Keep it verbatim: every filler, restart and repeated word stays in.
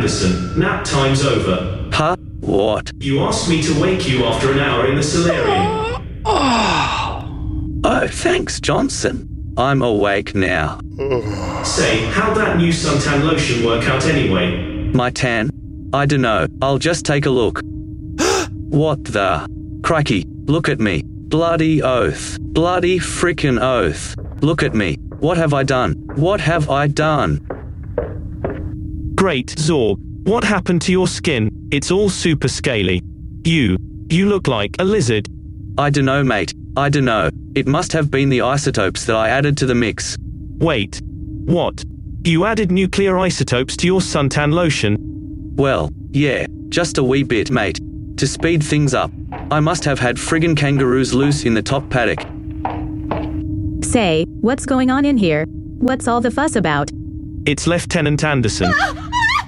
Anderson, nap time's over. Huh? What? You asked me to wake you after an hour in the solarium. Oh, thanks, Johnson. I'm awake now. Say, how'd that new suntan lotion work out anyway? My tan? I dunno. I'll just take a look. What the? Crikey, look at me. Bloody oath. Bloody frickin' oath. Look at me. What have I done? What have I done? Great, Zorg. What happened to your skin? It's all super scaly. You. You look like a lizard. I dunno, mate. I dunno. It must have been the isotopes that I added to the mix. Wait. What? You added nuclear isotopes to your suntan lotion? Well, yeah, just a wee bit, mate. To speed things up. I must have had friggin' kangaroos loose in the top paddock. Say, what's going on in here? What's all the fuss about? It's Lieutenant Anderson.